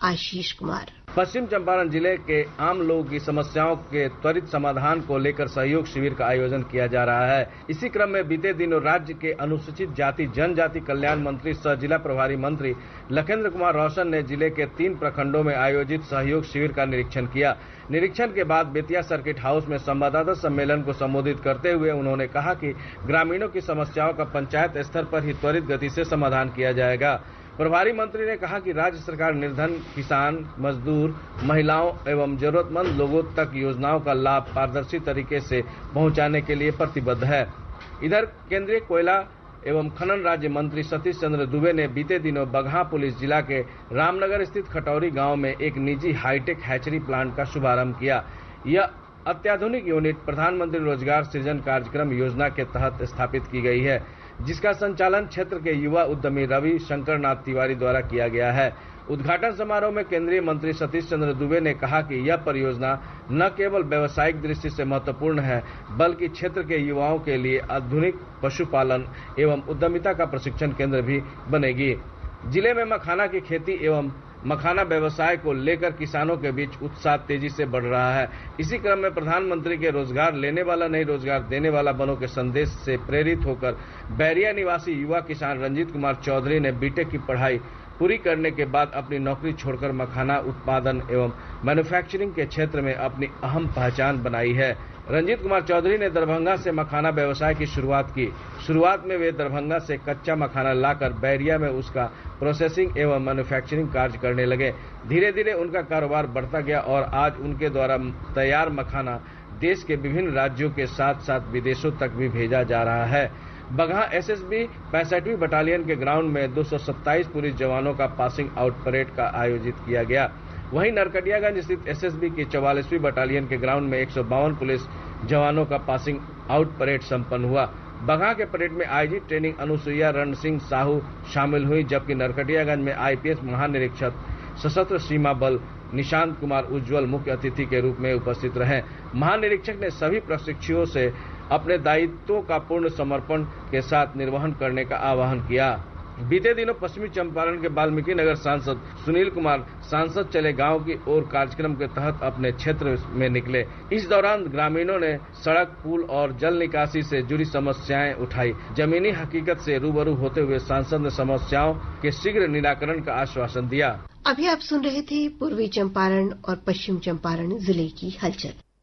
आशीष कुमार। पश्चिम चंपारण जिले के आम लोगों की समस्याओं के त्वरित समाधान को लेकर सहयोग शिविर का आयोजन किया जा रहा है। इसी क्रम में बीते दिनों राज्य के अनुसूचित जाति जनजाति कल्याण मंत्री सह जिला प्रभारी मंत्री लखेंद्र कुमार रोशन ने जिले के 3 प्रखंडों में आयोजित सहयोग शिविर का निरीक्षण किया। निरीक्षण के बाद बेतिया सर्किट हाउस में संवाददाता सम्मेलन को संबोधित करते हुए उन्होंने कहा कि ग्रामीणों की समस्याओं का पंचायत स्तर पर ही त्वरित गति से समाधान किया जाएगा। प्रभारी मंत्री ने कहा कि राज्य सरकार निर्धन किसान, मजदूर, महिलाओं एवं जरूरतमंद लोगों तक योजनाओं का लाभ पारदर्शी तरीके से पहुंचाने के लिए प्रतिबद्ध है। इधर केंद्रीय कोयला एवं खनन राज्य मंत्री सतीश चंद्र दुबे ने बीते दिनों बगहा पुलिस जिला के रामनगर स्थित खटौरी गांव में एक निजी हाईटेक हैचरी प्लांट का शुभारंभ किया। यह अत्याधुनिक यूनिट प्रधानमंत्री रोजगार सृजन कार्यक्रम योजना के तहत स्थापित की गई है, जिसका संचालन क्षेत्र के युवा उद्यमी रवि शंकर नाथ तिवारी द्वारा किया गया है। उद्घाटन समारोह में केंद्रीय मंत्री सतीश चंद्र दुबे ने कहा कि यह परियोजना न केवल व्यावसायिक दृष्टि से महत्वपूर्ण है, बल्कि क्षेत्र के युवाओं के लिए आधुनिक पशुपालन एवं उद्यमिता का प्रशिक्षण केंद्र भी बनेगी। जिले में मखाना की खेती एवं मखाना व्यवसाय को लेकर किसानों के बीच उत्साह तेजी से बढ़ रहा है। इसी क्रम में प्रधानमंत्री के रोजगार लेने वाला नहीं रोजगार देने वाला बनो के संदेश से प्रेरित होकर बैरिया निवासी युवा किसान रंजीत कुमार चौधरी ने बीटेक की पढ़ाई पूरी करने के बाद अपनी नौकरी छोड़कर मखाना उत्पादन एवं मैन्युफैक्चरिंग के क्षेत्र में अपनी अहम पहचान बनाई है। रंजीत कुमार चौधरी ने दरभंगा से मखाना व्यवसाय की शुरुआत की। शुरुआत में वे दरभंगा से कच्चा मखाना लाकर बैरिया में उसका प्रोसेसिंग एवं मैन्युफैक्चरिंग कार्य करने लगे। धीरे धीरे उनका कारोबार बढ़ता गया और आज उनके द्वारा तैयार मखाना देश के विभिन्न राज्यों के साथ साथ विदेशों तक भी भेजा जा रहा है। बगहा एसएसबी 65वीं बटालियन के ग्राउंड में 227 पुलिस जवानों का पासिंग आउट परेड का आयोजित किया गया। वहीं नरकटियागंज स्थित एसएसबी की 44वीं बटालियन के ग्राउंड में 152 पुलिस जवानों का पासिंग आउट परेड संपन्न हुआ। बगहा के परेड में आईजी ट्रेनिंग अनुसुईया रण सिंह साहू शामिल हुई, जबकि नरकटियागंज में आईपीएस महानिरीक्षक सशस्त्र सीमा बल निशांत कुमार उज्जवल मुख्य अतिथि के रूप में उपस्थित रहे। महानिरीक्षक ने सभी प्रशिक्षुओं से अपने दायित्वों का पूर्ण समर्पण के साथ निर्वहन करने का आह्वान किया। बीते दिनों पश्चिमी चंपारण के वाल्मीकि नगर सांसद सुनील कुमार सांसद चले गांव की ओर कार्यक्रम के तहत अपने क्षेत्र में निकले। इस दौरान ग्रामीणों ने सड़क, पुल और जल निकासी से जुड़ी समस्याएं उठाई। जमीनी हकीकत से रूबरू होते हुए सांसद ने समस्याओं के शीघ्र निराकरण का आश्वासन दिया। अभी आप सुन रहे थे पूर्वी चंपारण और पश्चिम चंपारण जिले की हलचल।